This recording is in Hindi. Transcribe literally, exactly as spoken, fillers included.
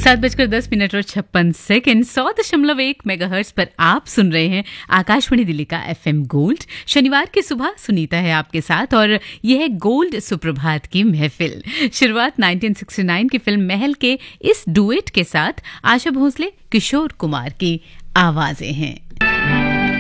सात बजकर दस मिनट और छप्पन सेकंड सौ दशमलव एक मेगाहर्ट्ज पर आप सुन रहे हैं आकाशवाणी दिल्ली का एफएम गोल्ड। शनिवार की सुबह सुनीता है आपके साथ और यह है गोल्ड सुप्रभात की महफिल। शुरुआत उन्नीस सौ उनहत्तर की फिल्म महल के इस डुएट के साथ आशा भोसले, किशोर कुमार की आवाजें हैं।